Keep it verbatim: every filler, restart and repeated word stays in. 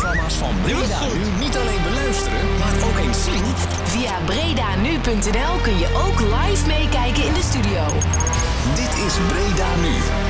programma's van Breda Nu niet alleen beluisteren, maar ook eens zien? Via bredanu punt n l kun je ook live meekijken